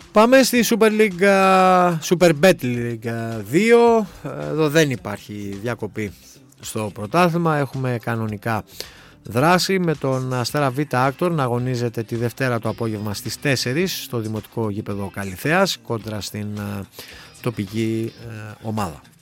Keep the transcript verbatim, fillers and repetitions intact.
Πάμε στη Super League, Super Bet League δύο. Εδώ δεν υπάρχει διακοπή στο πρωτάθλημα. Έχουμε κανονικά δράση με τον Αστέρα Β Άκτορ να αγωνίζεται τη Δευτέρα το απόγευμα στις τέσσερις στο Δημοτικό Γήπεδο Καλιθέας κόντρα στην τοπική ομάδα.